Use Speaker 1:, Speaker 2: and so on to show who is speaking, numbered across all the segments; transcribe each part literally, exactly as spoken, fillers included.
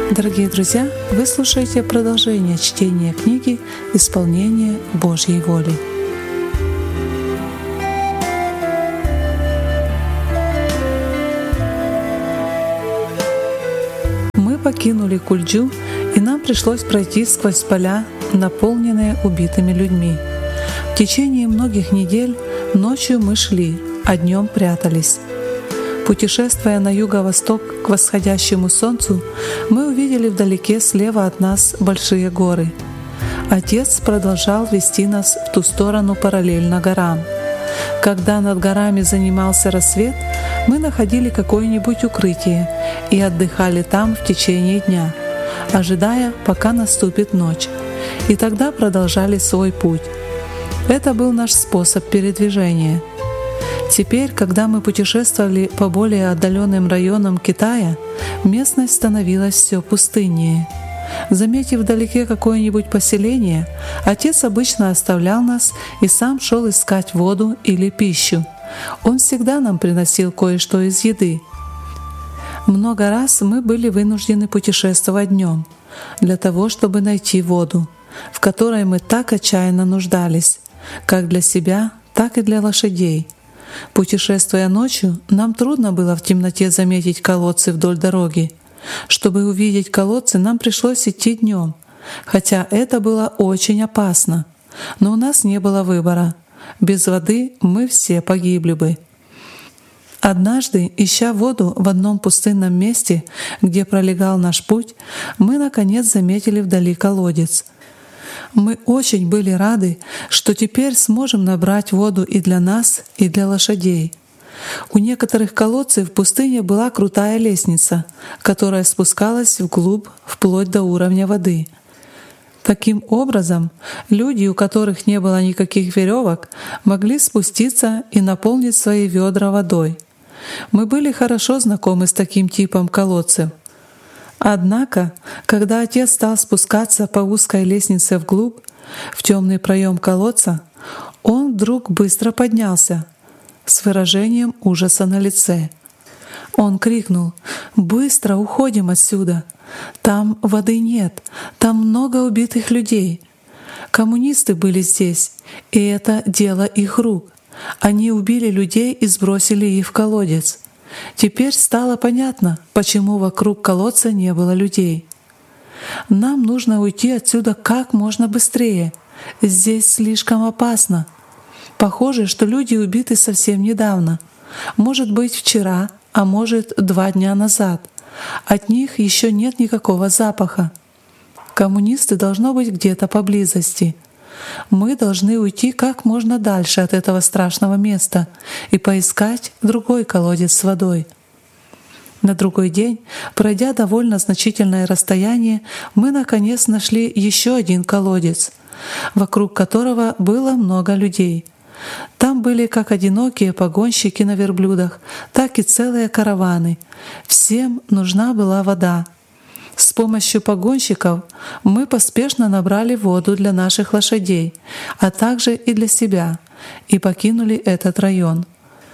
Speaker 1: Дорогие друзья, вы слушаете продолжение чтения книги «Исполнение Божьей воли». Мы покинули Кульджу, и нам пришлось пройти сквозь поля, наполненные убитыми людьми. В течение многих недель ночью мы шли, а днем прятались. Путешествуя на юго-восток к восходящему солнцу, мы увидели вдалеке слева от нас большие горы. Отец продолжал вести нас в ту сторону параллельно горам. Когда над горами занимался рассвет, мы находили какое-нибудь укрытие и отдыхали там в течение дня, ожидая, пока наступит ночь, и тогда продолжали свой путь. Это был наш способ передвижения. Теперь, когда мы путешествовали по более отдаленным районам Китая, местность становилась все пустыннее. Заметив вдалеке какое-нибудь поселение, отец обычно оставлял нас и сам шел искать воду или пищу. Он всегда нам приносил кое-что из еды. Много раз мы были вынуждены путешествовать днем для того, чтобы найти воду, в которой мы так отчаянно нуждались, как для себя, так и для лошадей. Путешествуя ночью, нам трудно было в темноте заметить колодцы вдоль дороги. Чтобы увидеть колодцы, нам пришлось идти днем, хотя это было очень опасно. Но у нас не было выбора. Без воды мы все погибли бы. Однажды, ища воду в одном пустынном месте, где пролегал наш путь, мы наконец заметили вдали колодец. Мы очень были рады, что теперь сможем набрать воду и для нас, и для лошадей. У некоторых колодцев в пустыне была крутая лестница, которая спускалась вглубь вплоть до уровня воды. Таким образом, люди, у которых не было никаких веревок, могли спуститься и наполнить свои ведра водой. Мы были хорошо знакомы с таким типом колодцев. Однако, когда отец стал спускаться по узкой лестнице вглубь, в темный проем колодца, он вдруг быстро поднялся с выражением ужаса на лице. Он крикнул: «Быстро уходим отсюда! Там воды нет, там много убитых людей. Коммунисты были здесь, и это дело их рук. Они убили людей и сбросили их в колодец. Теперь стало понятно, почему вокруг колодца не было людей. Нам нужно уйти отсюда как можно быстрее. Здесь слишком опасно. Похоже, что люди убиты совсем недавно. Может быть, вчера, а может, два дня назад. От них еще нет никакого запаха. Коммунисты должно быть где-то поблизости. Мы должны уйти как можно дальше от этого страшного места и поискать другой колодец с водой». На другой день, пройдя довольно значительное расстояние, мы наконец нашли еще один колодец, вокруг которого было много людей. Там были как одинокие погонщики на верблюдах, так и целые караваны. Всем нужна была вода. С помощью погонщиков мы поспешно набрали воду для наших лошадей, а также и для себя, и покинули этот район.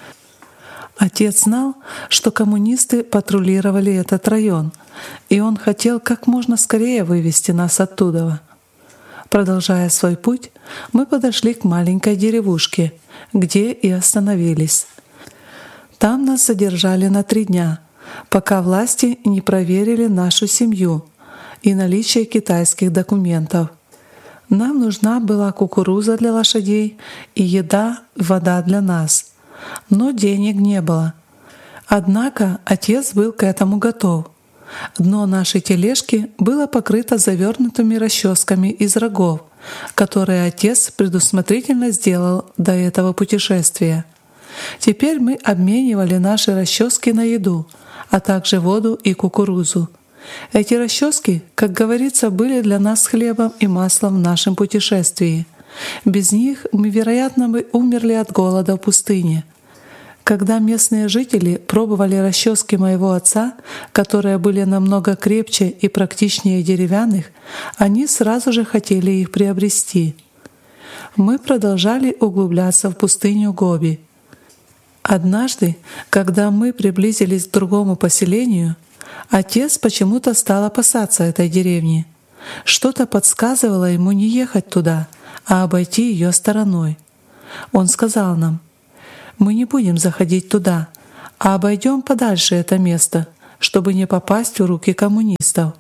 Speaker 1: Отец знал, что коммунисты патрулировали этот район, и он хотел как можно скорее вывести нас оттуда. Продолжая свой путь, мы подошли к маленькой деревушке, где и остановились. Там нас задержали на три дня, пока власти не проверили нашу семью и наличие китайских документов. Нам нужна была кукуруза для лошадей и еда, вода для нас, но денег не было. Однако отец был к этому готов. Дно нашей тележки было покрыто завернутыми расческами из рогов, которые отец предусмотрительно сделал до этого путешествия. Теперь мы обменивали наши расчески на еду, а также воду и кукурузу. Эти расчески, как говорится, были для нас хлебом и маслом в нашем путешествии. Без них мы, вероятно, бы умерли от голода в пустыне. Когда местные жители пробовали расчески моего отца, которые были намного крепче и практичнее деревянных, они сразу же хотели их приобрести. Мы продолжали углубляться в пустыню Гоби. Однажды, когда мы приблизились к другому поселению, Отец почему-то стал опасаться этой деревни. Что-то подсказывало ему не ехать туда, а обойти ее стороной. Он сказал нам: «Мы не будем заходить туда, а обойдем подальше это место, чтобы не попасть в руки коммунистов».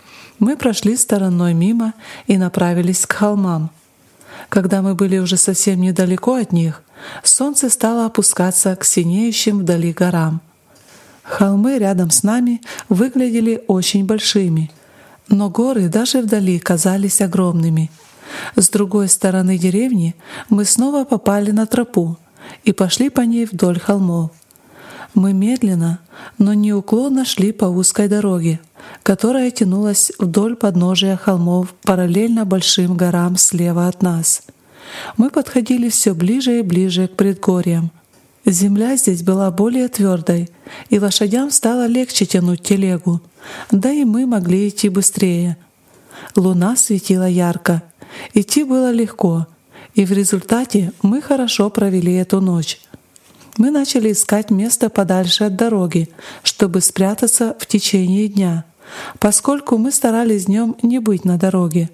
Speaker 1: Мы прошли стороной мимо и направились к холмам. Когда мы были уже совсем недалеко от них, солнце стало опускаться к синеющим вдали горам. Холмы рядом с нами выглядели очень большими, но горы даже вдали казались огромными. С другой стороны деревни мы снова попали на тропу и пошли по ней вдоль холмов. Мы медленно, но неуклонно шли по узкой дороге, которая тянулась вдоль подножия холмов параллельно большим горам слева от нас. Мы подходили все ближе и ближе к предгорьям. Земля здесь была более твердой, и лошадям стало легче тянуть телегу, да и мы могли идти быстрее. Луна светила ярко, идти было легко, и в результате мы хорошо провели эту ночь. Мы начали искать место подальше от дороги, чтобы спрятаться в течение дня, поскольку мы старались днем не быть на дороге.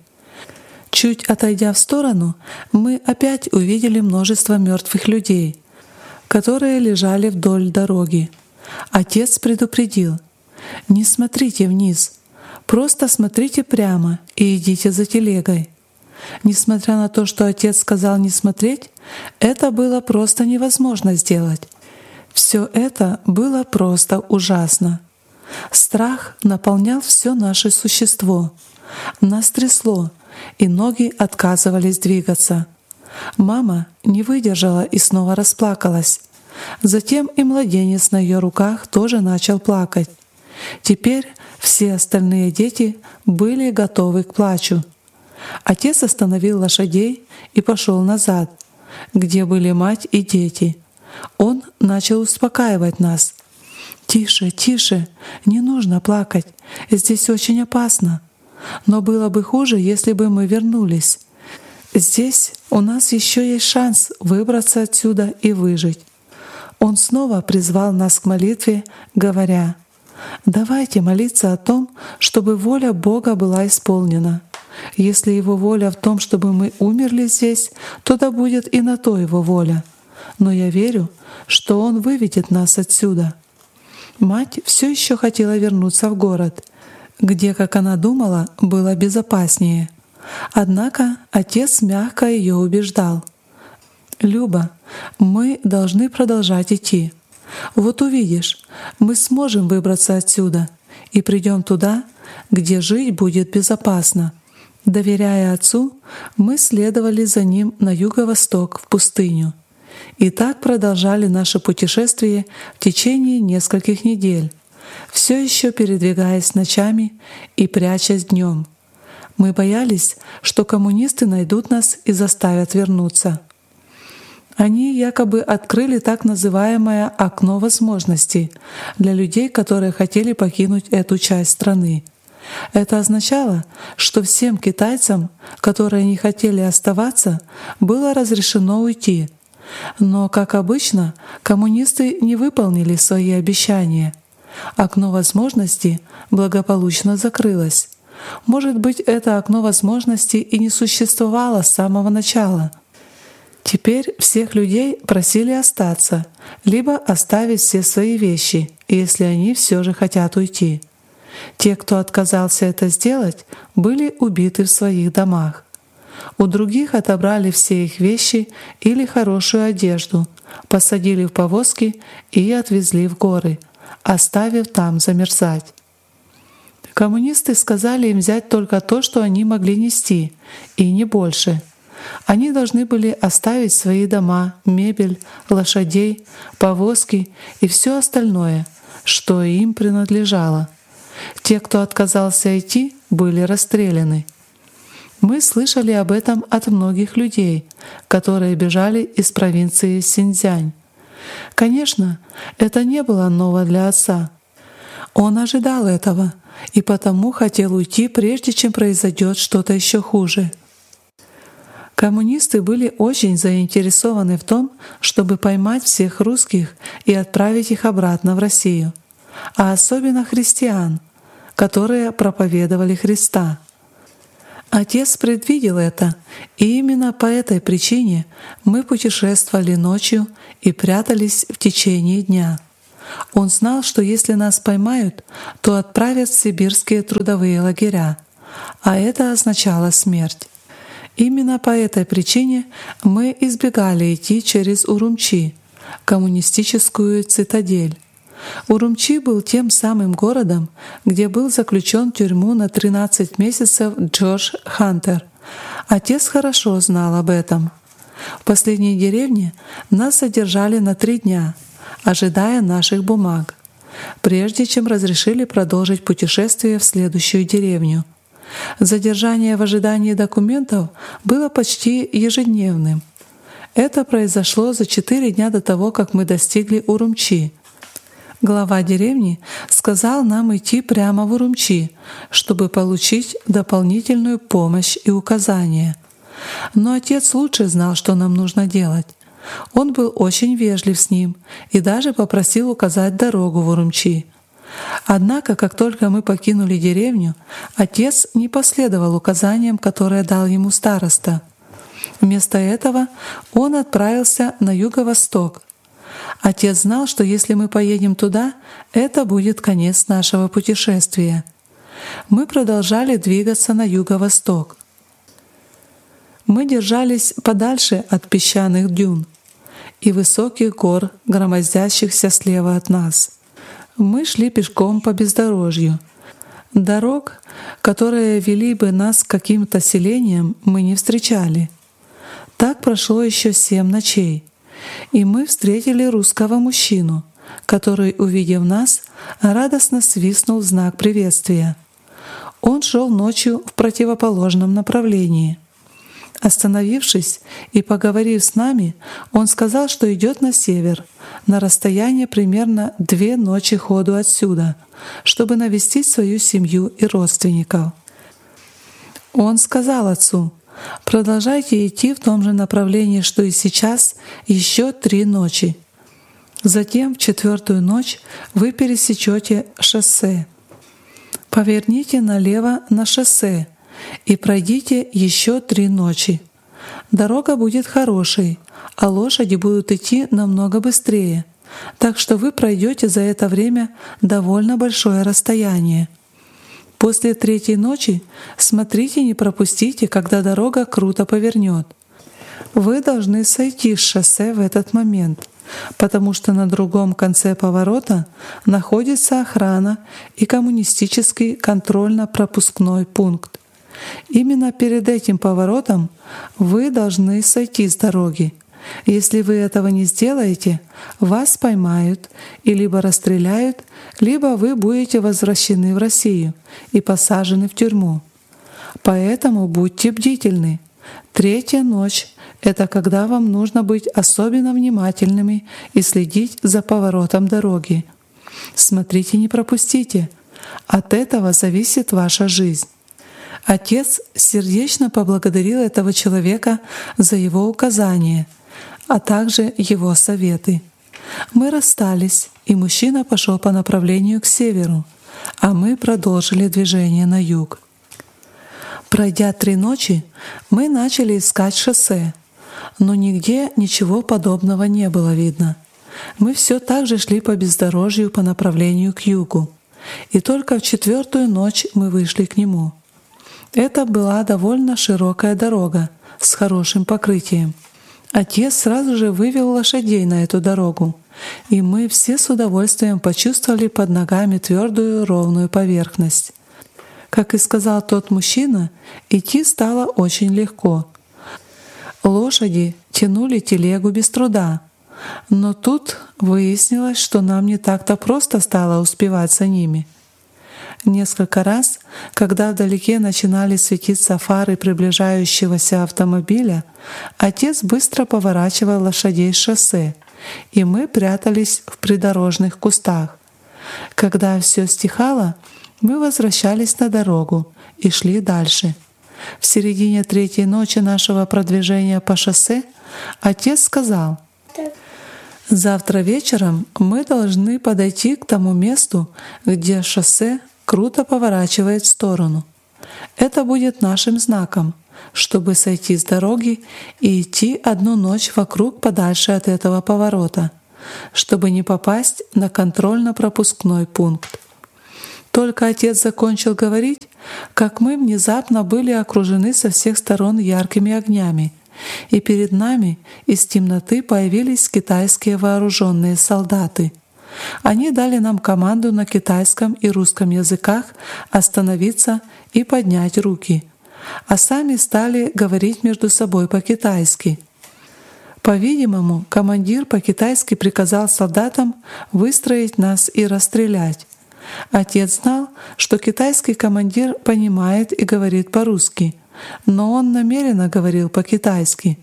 Speaker 1: Чуть отойдя в сторону, мы опять увидели множество мертвых людей, которые лежали вдоль дороги. Отец предупредил: «Не смотрите вниз, просто смотрите прямо и идите за телегой». Несмотря на то, что отец сказал не смотреть, это было просто невозможно сделать. Все это было просто ужасно. Страх наполнял все наше существо. Нас трясло, и ноги отказывались двигаться. Мама не выдержала и снова расплакалась. Затем и младенец на ее руках тоже начал плакать. Теперь все остальные дети были готовы к плачу. Отец остановил лошадей и пошел назад, где были мать и дети. Он начал успокаивать нас. «Тише, тише, не нужно плакать, здесь очень опасно. Но было бы хуже, если бы мы вернулись. Здесь у нас еще есть шанс выбраться отсюда и выжить». Он снова призвал нас к молитве, говоря: «Давайте молиться о том, чтобы воля Бога была исполнена. Если Его воля в том, чтобы мы умерли здесь, то да будет и на то Его воля. Но я верю, что Он выведет нас отсюда». Мать все еще хотела вернуться в город, где, как она думала, было безопаснее. Однако отец мягко ее убеждал: «Люба, мы должны продолжать идти. Вот увидишь, мы сможем выбраться отсюда и придем туда, где жить будет безопасно». Доверяя отцу, мы следовали за ним на юго-восток в пустыню. И так продолжали наше путешествие в течение нескольких недель, все еще передвигаясь ночами и прячась днем. Мы боялись, что коммунисты найдут нас и заставят вернуться. Они якобы открыли так называемое «окно возможностей» для людей, которые хотели покинуть эту часть страны. Это означало, что всем китайцам, которые не хотели оставаться, было разрешено уйти. Но, как обычно, коммунисты не выполнили свои обещания. Окно возможностей благополучно закрылось. Может быть, это окно возможностей и не существовало с самого начала. Теперь всех людей просили остаться, либо оставить все свои вещи, если они все же хотят уйти. Те, кто отказался это сделать, были убиты в своих домах. У других отобрали все их вещи или хорошую одежду, посадили в повозки и отвезли в горы, оставив там замерзать. Коммунисты сказали им взять только то, что они могли нести, и не больше. Они должны были оставить свои дома, мебель, лошадей, повозки и все остальное, что им принадлежало. Те, кто отказался идти, были расстреляны. Мы слышали об этом от многих людей, которые бежали из провинции Синьцзянь. Конечно, это не было ново для отца. Он ожидал этого и потому хотел уйти, прежде чем произойдет что-то еще хуже. Коммунисты были очень заинтересованы в том, чтобы поймать всех русских и отправить их обратно в Россию. а особенно христиан, которые проповедовали Христа. Отец предвидел это, и именно по этой причине мы путешествовали ночью и прятались в течение дня. Он знал, что если нас поймают, то отправят в сибирские трудовые лагеря, а это означало смерть. Именно по этой причине мы избегали идти через Урумчи, коммунистическую цитадель. Урумчи был тем самым городом, где был заключен в тюрьму на тринадцать месяцев Джордж Хантер. Отец хорошо знал об этом. В последней деревне нас задержали на три дня, ожидая наших бумаг, прежде чем разрешили продолжить путешествие в следующую деревню. Задержание в ожидании документов было почти ежедневным. Это произошло за четыре дня до того, как мы достигли Урумчи. Глава деревни сказал нам идти прямо в Урумчи, чтобы получить дополнительную помощь и указания. Но отец лучше знал, что нам нужно делать. Он был очень вежлив с ним и даже попросил указать дорогу в Урумчи. Однако, как только мы покинули деревню, отец не последовал указаниям, которые дал ему староста. Вместо этого он отправился на юго-восток. Отец знал, что если мы поедем туда, это будет конец нашего путешествия. Мы продолжали двигаться на юго-восток. Мы держались подальше от песчаных дюн и высоких гор, громоздящихся слева от нас. Мы шли пешком по бездорожью. Дорог, которые вели бы нас к каким-то селениям, мы не встречали. Так прошло еще семь ночей, и мы встретили русского мужчину, который, увидев нас, радостно свистнул в знак приветствия. Он шел ночью в противоположном направлении. Остановившись и поговорив с нами, он сказал, что идет на север, на расстояние примерно две ночи ходу отсюда, чтобы навестить свою семью и родственников. Он сказал отцу: «Продолжайте идти в том же направлении, что и сейчас, еще три ночи. Затем в четвертую ночь вы пересечете шоссе. Поверните налево на шоссе и пройдите еще три ночи. Дорога будет хорошей, а лошади будут идти намного быстрее, так что вы пройдете за это время довольно большое расстояние. После третьей ночи смотрите, не пропустите, когда дорога круто повернет. Вы должны сойти с шоссе в этот момент, потому что на другом конце поворота находится охрана и коммунистический контрольно-пропускной пункт. Именно перед этим поворотом вы должны сойти с дороги. Если вы этого не сделаете, вас поймают и либо расстреляют, либо вы будете возвращены в Россию и посажены в тюрьму. Поэтому будьте бдительны. Третья ночь — это когда вам нужно быть особенно внимательными и следить за поворотом дороги. Смотрите, не пропустите. От этого зависит ваша жизнь». Отец сердечно поблагодарил этого человека за его указания, а также его советы. Мы расстались, и мужчина пошел по направлению к северу, а мы продолжили движение на юг. Пройдя три ночи, мы начали искать шоссе, но нигде ничего подобного не было видно. Мы все так же шли по бездорожью по направлению к югу, и только в четвертую ночь мы вышли к нему. Это была довольно широкая дорога с хорошим покрытием. Отец сразу же вывел лошадей на эту дорогу, и мы все с удовольствием почувствовали под ногами твердую ровную поверхность. Как и сказал тот мужчина, идти стало очень легко. Лошади тянули телегу без труда, но тут выяснилось, что нам не так-то просто стало успевать за ними. Несколько раз, когда вдалеке начинали светиться фары приближающегося автомобиля, отец быстро поворачивал лошадей с шоссе, и мы прятались в придорожных кустах. Когда все стихало, мы возвращались на дорогу и шли дальше. В середине третьей ночи нашего продвижения по шоссе отец сказал: Завтра вечером мы должны подойти к тому месту, где шоссе круто поворачивает в сторону. Это будет нашим знаком, чтобы сойти с дороги и идти одну ночь вокруг подальше от этого поворота, чтобы не попасть на контрольно-пропускной пункт. Только отец закончил говорить, как мы внезапно были окружены со всех сторон яркими огнями, и перед нами из темноты появились китайские вооруженные солдаты. Они дали нам команду на китайском и русском языках остановиться и поднять руки, а сами стали говорить между собой по-китайски. По-видимому, командир по-китайски приказал солдатам выстроить нас и расстрелять. Отец знал, что китайский командир понимает и говорит по-русски, но он намеренно говорил по-китайски.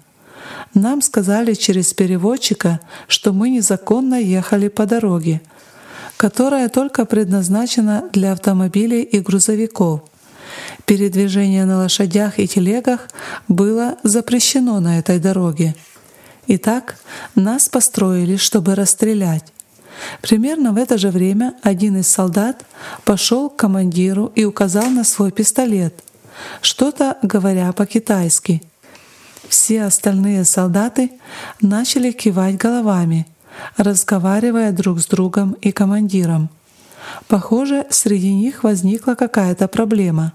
Speaker 1: Нам сказали через переводчика, что мы незаконно ехали по дороге, которая только предназначена для автомобилей и грузовиков. Передвижение на лошадях и телегах было запрещено на этой дороге. Итак, нас построили, чтобы расстрелять. Примерно в это же время один из солдат пошел к командиру и указал на свой пистолет, что-то говоря по-китайски. Все остальные солдаты начали кивать головами, разговаривая друг с другом и командиром. Похоже, среди них возникла какая-то проблема.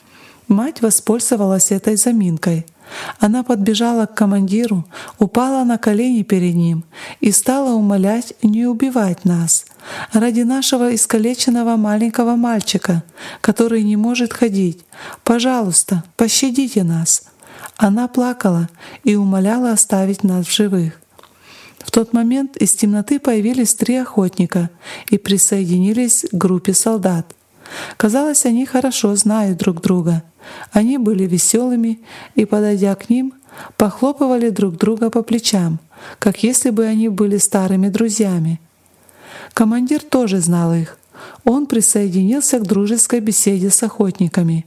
Speaker 1: Мать воспользовалась этой заминкой. Она подбежала к командиру, упала на колени перед ним и стала умолять не убивать нас ради нашего искалеченного маленького мальчика, который не может ходить. Пожалуйста, пощадите нас. Она плакала и умоляла оставить нас в живых. В тот момент из темноты появились три охотника и присоединились к группе солдат. Казалось, они хорошо знают друг друга. Они были веселыми и, подойдя к ним, похлопывали друг друга по плечам, как если бы они были старыми друзьями. Командир тоже знал их. Он присоединился к дружеской беседе с охотниками.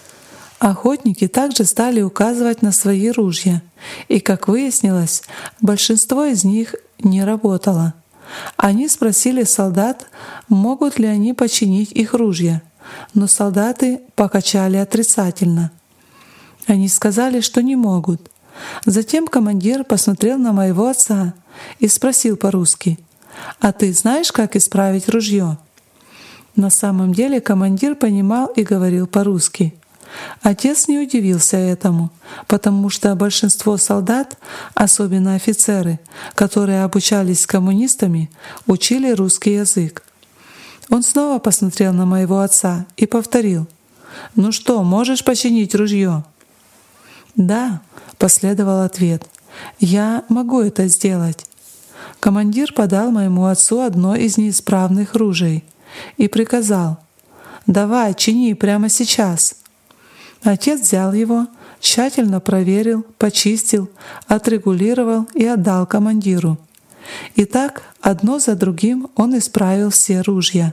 Speaker 1: Охотники также стали указывать на свои ружья, и, как выяснилось, большинство из них не работало. Они спросили солдат, могут ли они починить их ружья, но солдаты покачали отрицательно. Они сказали, что не могут. Затем командир посмотрел на моего отца и спросил по-русски: «А ты знаешь, как исправить ружье?» На самом деле командир понимал и говорил по-русски. Отец не удивился этому, потому что большинство солдат, особенно офицеры, которые обучались с коммунистами, учили русский язык. Он снова посмотрел на моего отца и повторил: «Ну что, можешь починить ружье?» «Да», — последовал ответ, — «я могу это сделать». Командир подал моему отцу одно из неисправных ружей и приказал: «Давай, чини прямо сейчас». Отец взял его, тщательно проверил, почистил, отрегулировал и отдал командиру. И так, одно за другим он исправил все ружья.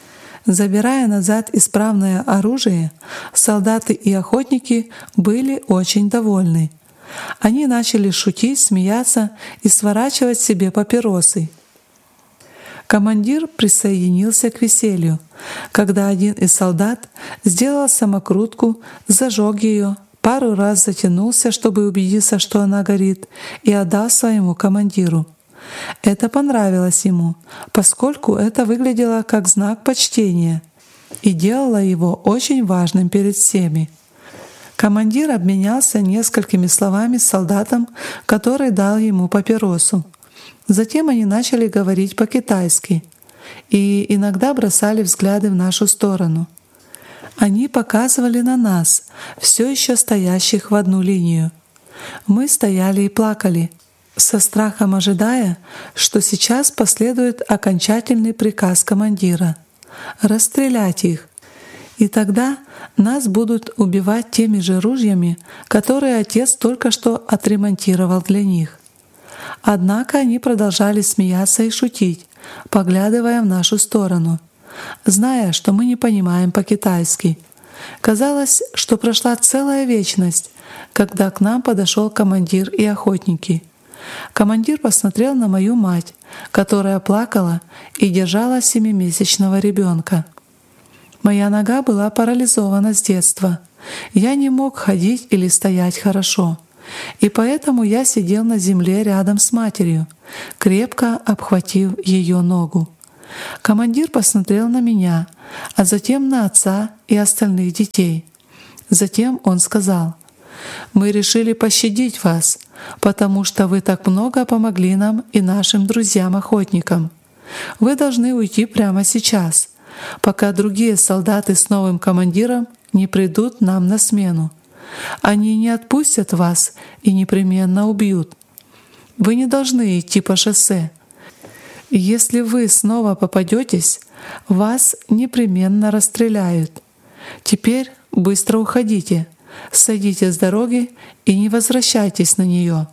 Speaker 1: Забирая назад исправное оружие, солдаты и охотники были очень довольны. Они начали шутить, смеяться и сворачивать себе папиросы. Командир присоединился к веселью, когда один из солдат сделал самокрутку, зажег ее, пару раз затянулся, чтобы убедиться, что она горит, и отдал своему командиру. Это понравилось ему, поскольку это выглядело как знак почтения и делало его очень важным перед всеми. Командир обменялся несколькими словами с солдатом, который дал ему папиросу. Затем они начали говорить по-китайски и иногда бросали взгляды в нашу сторону. Они показывали на нас, все еще стоящих в одну линию. Мы стояли и плакали, со страхом ожидая, что сейчас последует окончательный приказ командира — расстрелять их. И тогда нас будут убивать теми же ружьями, которые отец только что отремонтировал для них. Однако они продолжали смеяться и шутить, поглядывая в нашу сторону, зная, что мы не понимаем по-китайски. Казалось, что прошла целая вечность, когда к нам подошел командир и охотники. командир посмотрел на мою мать, которая плакала и держала семимесячного ребенка. Моя нога была парализована с детства. Я не мог ходить или стоять хорошо, и поэтому я сидел на земле рядом с матерью, крепко обхватив ее ногу. Командир посмотрел на меня, а затем на отца и остальных детей. Затем он сказал: «Мы решили пощадить вас, потому что вы так много помогли нам и нашим друзьям-охотникам. Вы должны уйти прямо сейчас, пока другие солдаты с новым командиром не придут нам на смену. Они не отпустят вас и непременно убьют. Вы не должны идти по шоссе. Если вы снова попадетесь, вас непременно расстреляют. Теперь быстро уходите, сойдите с дороги и не возвращайтесь на нее».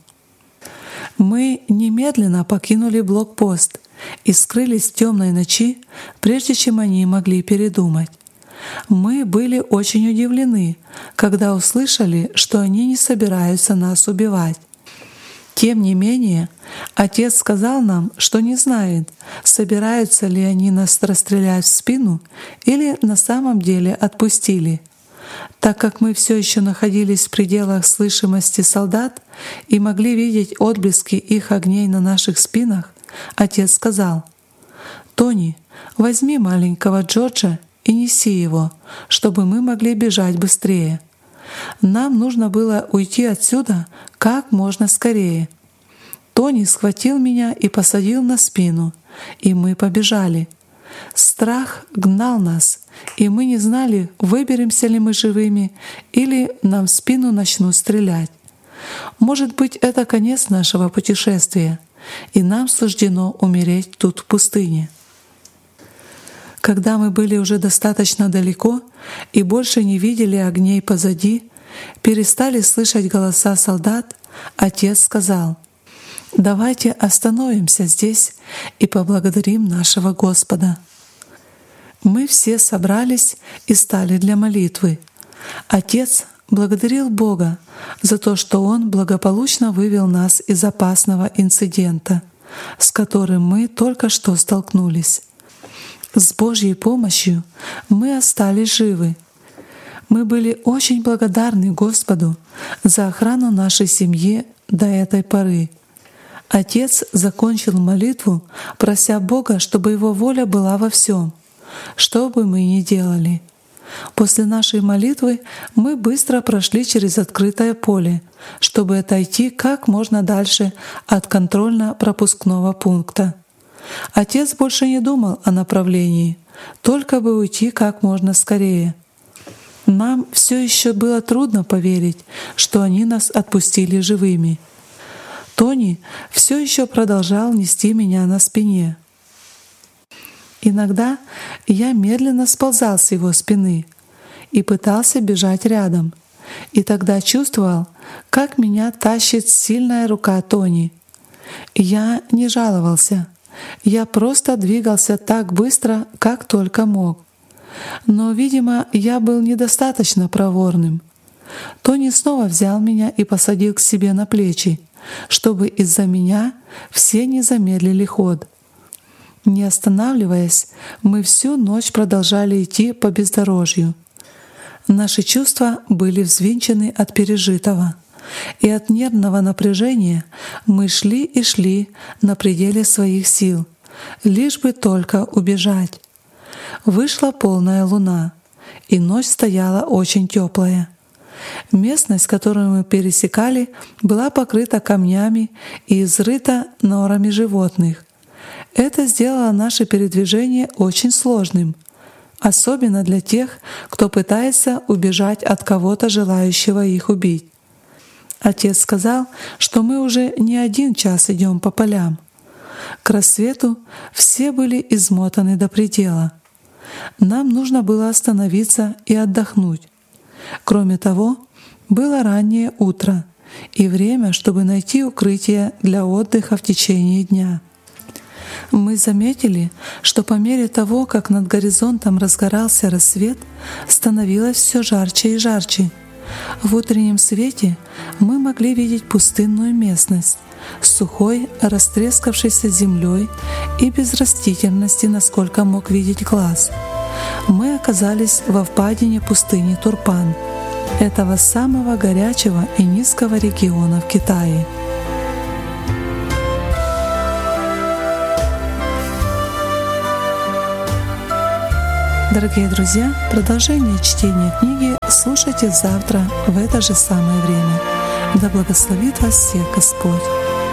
Speaker 1: Мы немедленно покинули блокпост и скрылись в темной ночи, прежде чем они могли передумать. Мы были очень удивлены, когда услышали, что они не собираются нас убивать. Тем не менее, отец сказал нам, что не знает, собираются ли они нас расстрелять в спину или на самом деле отпустили. Так как мы все еще находились в пределах слышимости солдат и могли видеть отблески их огней на наших спинах, отец сказал: «Тони, возьми маленького Джорджа и неси его, чтобы мы могли бежать быстрее. Нам нужно было уйти отсюда как можно скорее». Тони схватил меня и посадил на спину, и мы побежали. Страх гнал нас, и мы не знали, выберемся ли мы живыми или нам в спину начнут стрелять. Может быть, это конец нашего путешествия, и нам суждено умереть тут в пустыне. Когда мы были уже достаточно далеко и больше не видели огней позади, перестали слышать голоса солдат, отец сказал: «Давайте остановимся здесь и поблагодарим нашего Господа». Мы все собрались и стали для молитвы. Отец благодарил Бога за то, что Он благополучно вывел нас из опасного инцидента, с которым мы только что столкнулись. С Божьей помощью мы остались живы. Мы были очень благодарны Господу за охрану нашей семьи до этой поры. Отец закончил молитву, прося Бога, чтобы Его воля была во всем, что бы мы ни делали. После нашей молитвы мы быстро прошли через открытое поле, чтобы отойти как можно дальше от контрольно-пропускного пункта. Отец больше не думал о направлении, только бы уйти как можно скорее. Нам все еще было трудно поверить, что они нас отпустили живыми. Тони все еще продолжал нести меня на спине. Иногда я медленно сползал с его спины и пытался бежать рядом, и тогда чувствовал, как меня тащит сильная рука Тони. Я не жаловался, я просто двигался так быстро, как только мог. Но, видимо, я был недостаточно проворным. Тони снова взял меня и посадил к себе на плечи, чтобы из-за меня все не замедлили ход. Не останавливаясь, мы всю ночь продолжали идти по бездорожью. Наши чувства были взвинчены от пережитого, и от нервного напряжения мы шли и шли на пределе своих сил, лишь бы только убежать. Вышла полная луна, и ночь стояла очень теплая. Местность, которую мы пересекали, была покрыта камнями и изрыта норами животных. Это сделало наше передвижение очень сложным, особенно для тех, кто пытается убежать от кого-то, желающего их убить. Отец сказал, что мы уже не один час идем по полям. К рассвету все были измотаны до предела. Нам нужно было остановиться и отдохнуть. Кроме того, было раннее утро и время, чтобы найти укрытие для отдыха в течение дня. Мы заметили, что по мере того, как над горизонтом разгорался рассвет, становилось все жарче и жарче. В утреннем свете мы могли видеть пустынную местность, с сухой, растрескавшейся землей и без растительности, насколько мог видеть глаз. Мы оказались во впадине пустыни Турпан, этого самого горячего и низкого региона в Китае. Дорогие друзья, продолжение чтения книги слушайте завтра в это же самое время. Да благословит вас всех Господь!